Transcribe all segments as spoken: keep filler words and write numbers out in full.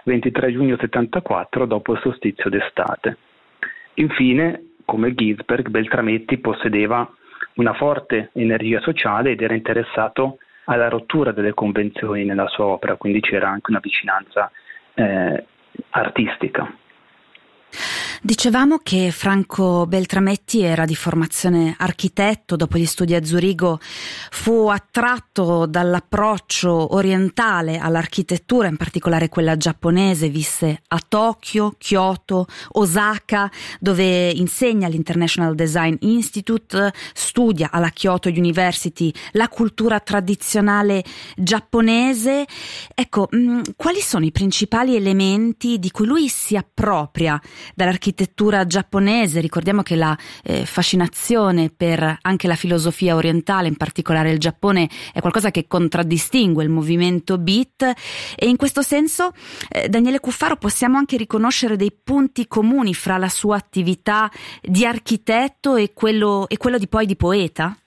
ventitré giugno settantaquattro, dopo il solstizio d'estate. Infine, come Ginsberg, Beltrametti possedeva una forte energia sociale ed era interessato alla rottura delle convenzioni nella sua opera, quindi c'era anche una vicinanza eh, artistica. Dicevamo che Franco Beltrametti era di formazione architetto, dopo gli studi a Zurigo fu attratto dall'approccio orientale all'architettura, in particolare quella giapponese, visse a Tokyo, Kyoto, Osaka, dove insegna all'International Design Institute, studia alla Kyoto University la cultura tradizionale giapponese. Ecco, mh, quali sono i principali elementi di cui lui si appropria dall'architettura giapponese? Ricordiamo che la eh, fascinazione per anche la filosofia orientale, in particolare il Giappone, è qualcosa che contraddistingue il movimento Beat, e in questo senso eh, Daniele Cuffaro, possiamo anche riconoscere dei punti comuni fra la sua attività di architetto e quello, e quello di poi di poeta?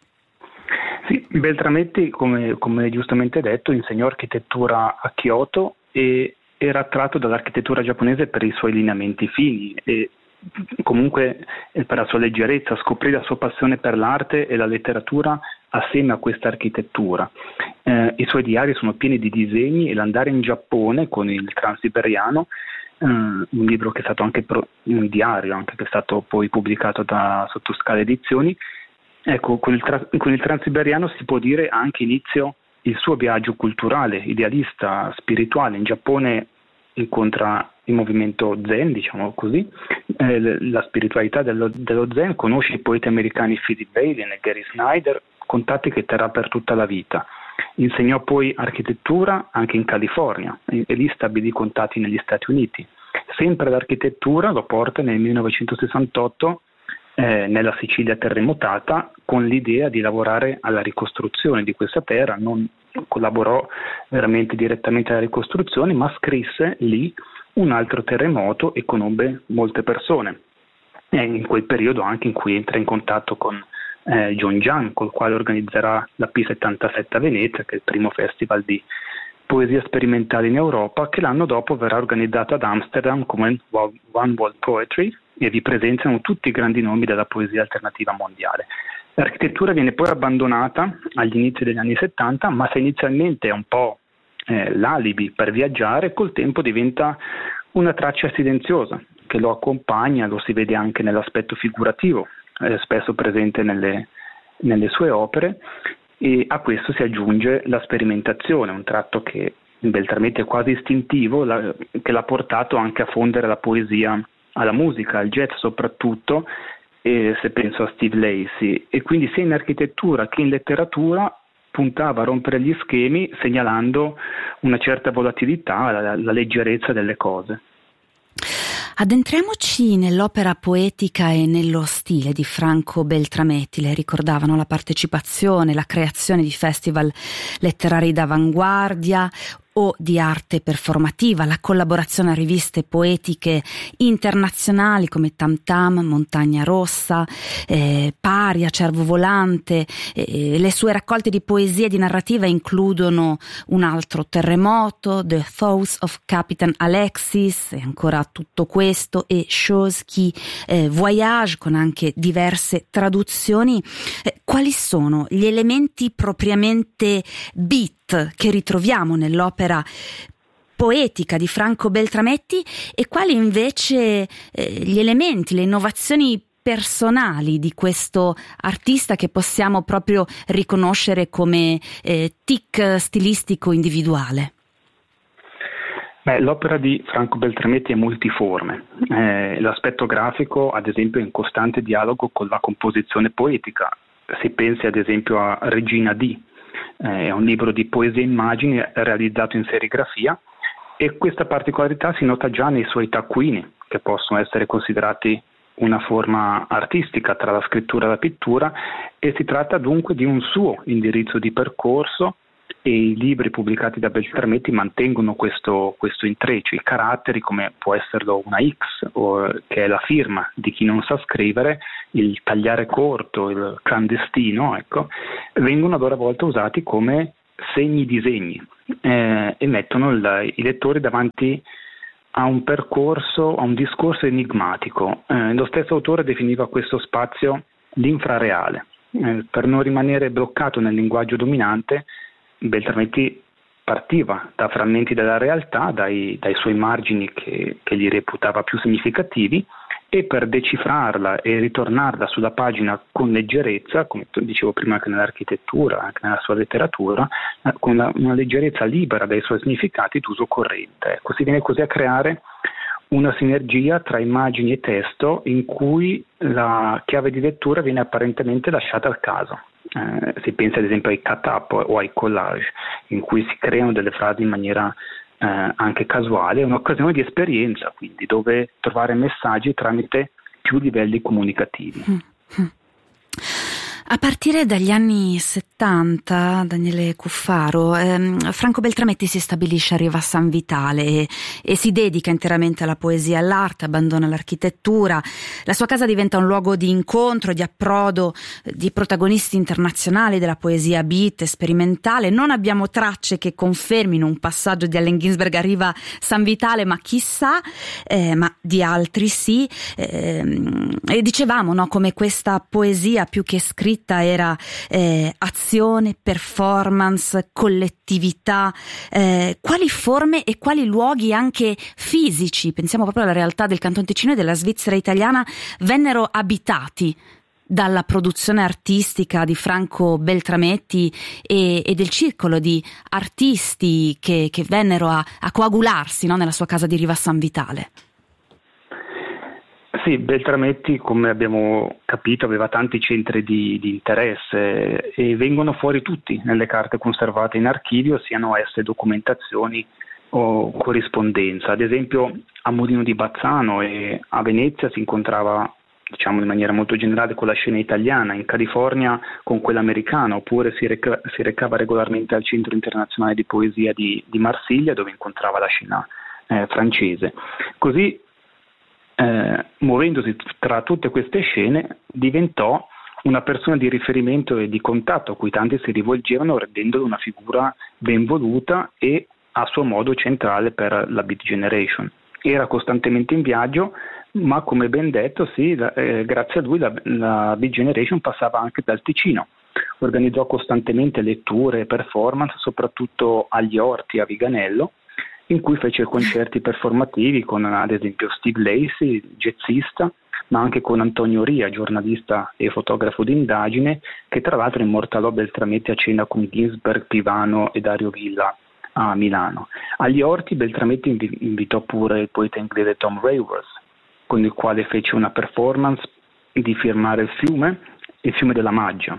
Sì, Beltrametti, come, come giustamente detto, insegnò architettura a Kyoto e era attratto dall'architettura giapponese per i suoi lineamenti fini e comunque per la sua leggerezza. Scoprì la sua passione per l'arte e la letteratura assieme a questa architettura. Eh, I suoi diari sono pieni di disegni e l'andare in Giappone con il Transiberiano, eh, un libro che è stato anche pro, un diario anche che è stato poi pubblicato da Sottoscala Edizioni. Ecco, con il, tra, con il Transiberiano si può dire anche inizio il suo viaggio culturale, idealista, spirituale. In Giappone incontra il movimento Zen, diciamo così, eh, la spiritualità dello, dello Zen, conosce i poeti americani Philip Bailey e Gary Snyder, contatti che terrà per tutta la vita. Insegnò poi architettura anche in California e, e lì stabilì contatti negli Stati Uniti. Sempre l'architettura lo porta nel millenovecentosessantotto eh, nella Sicilia terremotata, con l'idea di lavorare alla ricostruzione di questa terra. Non collaborò veramente direttamente alla ricostruzione, ma scrisse lì un altro terremoto e conobbe molte persone. E in quel periodo anche in cui entra in contatto con eh, John Jahn, col quale organizzerà la P settantasette a Venezia, che è il primo festival di poesia sperimentale in Europa, che l'anno dopo verrà organizzato ad Amsterdam come One World Poetry, e vi presenziano tutti i grandi nomi della poesia alternativa mondiale. L'architettura viene poi abbandonata agli inizi degli anni settanta, ma se inizialmente è un po' eh, l'alibi per viaggiare, col tempo diventa una traccia silenziosa che lo accompagna, lo si vede anche nell'aspetto figurativo, eh, spesso presente nelle, nelle sue opere, e a questo si aggiunge la sperimentazione, un tratto che in Beltrametti è quasi istintivo, la, che l'ha portato anche a fondere la poesia alla musica, al jazz soprattutto, e se penso a Steve Lacy, e quindi sia in architettura che in letteratura puntava a rompere gli schemi, segnalando una certa volatilità, la, la leggerezza delle cose. Addentriamoci nell'opera poetica e nello stile di Franco Beltrametti. Le ricordavano la partecipazione, la creazione di festival letterari d'avanguardia o di arte performativa, la collaborazione a riviste poetiche internazionali come Tam Tam, Montagna Rossa, eh, Paria, Cervo Volante. Eh, le sue raccolte di poesie e di narrativa includono Un altro terremoto, The Thoughts of Capitan Alexis, e ancora Tutto questo, e Chose qui eh, Voyage, con anche diverse traduzioni. Eh, quali sono gli elementi propriamente beat che ritroviamo nell'opera poetica di Franco Beltrametti, e quali invece eh, gli elementi, le innovazioni personali di questo artista che possiamo proprio riconoscere come eh, tic stilistico individuale? Beh, l'opera di Franco Beltrametti è multiforme. Eh, l'aspetto grafico, ad esempio, è in costante dialogo con la composizione poetica. Si pensi ad esempio a Regina D, è un libro di poesia e immagini realizzato in serigrafia, e questa particolarità si nota già nei suoi taccuini, che possono essere considerati una forma artistica tra la scrittura e la pittura, e si tratta dunque di un suo indirizzo di percorso, e i libri pubblicati da Beltrametti mantengono questo, questo intreccio. I caratteri, come può esserlo una X, o, che è la firma di chi non sa scrivere, il tagliare corto, il clandestino, ecco, vengono a loro volta usati come segni disegni. eh, e mettono il, i lettori davanti a un percorso, a un discorso enigmatico. Eh, lo stesso autore definiva questo spazio l'infrareale. Eh, per non rimanere bloccato nel linguaggio dominante, Beltrametti partiva da frammenti della realtà, dai, dai suoi margini che, che gli reputava più significativi, e per decifrarla e ritornarla sulla pagina con leggerezza, come dicevo prima anche nell'architettura, anche nella sua letteratura, con una, una leggerezza libera dai suoi significati d'uso corrente. Ecco, si viene così a creare una sinergia tra immagini e testo in cui la chiave di lettura viene apparentemente lasciata al caso. Eh, si pensa ad esempio ai cut-up o ai collage, in cui si creano delle frasi in maniera eh, anche casuale. È un'occasione di esperienza, quindi, dove trovare messaggi tramite più livelli comunicativi. Mm-hmm. A partire dagli anni settanta, Daniele Cuffaro, ehm, Franco Beltrametti si stabilisce a Riva San Vitale e, e si dedica interamente alla poesia e all'arte, abbandona l'architettura. La sua casa diventa un luogo di incontro, di approdo di protagonisti internazionali della poesia beat e sperimentale. Non abbiamo tracce che confermino un passaggio di Allen Ginsberg a Riva San Vitale, ma chissà, eh, ma di altri sì. Eh, e dicevamo, no, come questa poesia più che scritta era eh, azione, performance, collettività, eh, quali forme e quali luoghi anche fisici, pensiamo proprio alla realtà del Canton Ticino e della Svizzera italiana, vennero abitati dalla produzione artistica di Franco Beltrametti e, e del circolo di artisti che, che vennero a, a coagularsi, no, nella sua casa di Riva San Vitale. Sì, Beltrametti, come abbiamo capito, aveva tanti centri di, di interesse e vengono fuori tutti nelle carte conservate in archivio, siano esse documentazioni o corrispondenza. Ad esempio a Mulino di Bazzano e a Venezia si incontrava, diciamo in maniera molto generale, con la scena italiana, in California con quella americana, oppure si, reca, si recava regolarmente al Centro Internazionale di Poesia di, di Marsiglia, dove incontrava la scena eh, francese. Così, Eh, muovendosi tra tutte queste scene, diventò una persona di riferimento e di contatto a cui tanti si rivolgevano, rendendolo una figura ben voluta e a suo modo centrale per la Beat Generation. Era costantemente in viaggio, ma come ben detto, sì, eh, grazie a lui la, la Beat Generation passava anche dal Ticino. Organizzò costantemente letture e performance, soprattutto agli Orti a Viganello, in cui fece concerti performativi con ad esempio Steve Lacy, jazzista, ma anche con Antonio Ria, giornalista e fotografo d'indagine, che tra l'altro immortalò Beltrametti a cena con Ginsberg, Pivano e Dario Villa a Milano. Agli Orti Beltrametti invitò pure il poeta inglese Tom Raworth, con il quale fece una performance di firmare il fiume, il fiume della Maggia.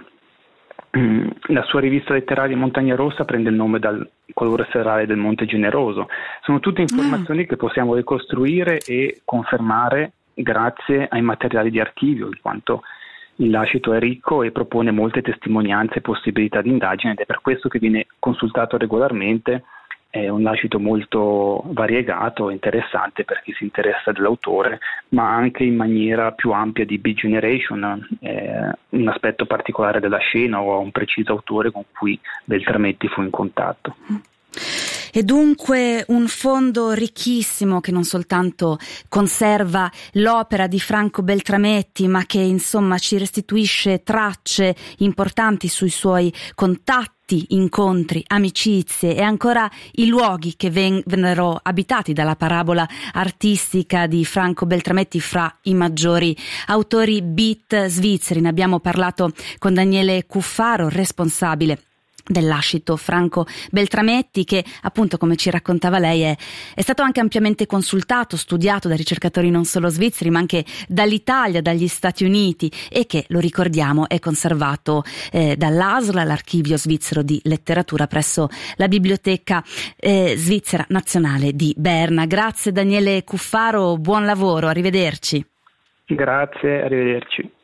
La sua rivista letteraria Montagna Rossa prende il nome dal colore serale del Monte Generoso. Sono tutte informazioni mm. che possiamo ricostruire e confermare grazie ai materiali di archivio, in quanto il lascito è ricco e propone molte testimonianze e possibilità di indagine, ed è per questo che viene consultato regolarmente. È un lascito molto variegato e interessante per chi si interessa dell'autore, ma anche in maniera più ampia di Beat Generation, eh, un aspetto particolare della scena o un preciso autore con cui Beltrametti fu in contatto. E dunque un fondo ricchissimo che non soltanto conserva l'opera di Franco Beltrametti, ma che insomma ci restituisce tracce importanti sui suoi contatti, incontri, amicizie e ancora i luoghi che vennero abitati dalla parabola artistica di Franco Beltrametti fra i maggiori autori beat svizzeri. Ne abbiamo parlato con Daniele Cuffaro, responsabile del lascito Franco Beltrametti, che appunto, come ci raccontava lei, è, è stato anche ampiamente consultato, studiato da ricercatori non solo svizzeri ma anche dall'Italia, dagli Stati Uniti, e che, lo ricordiamo, è conservato eh, dall'A S L, l'Archivio Svizzero di Letteratura, presso la Biblioteca eh, Svizzera Nazionale di Berna. Grazie Daniele Cuffaro, buon lavoro, arrivederci. Grazie, arrivederci.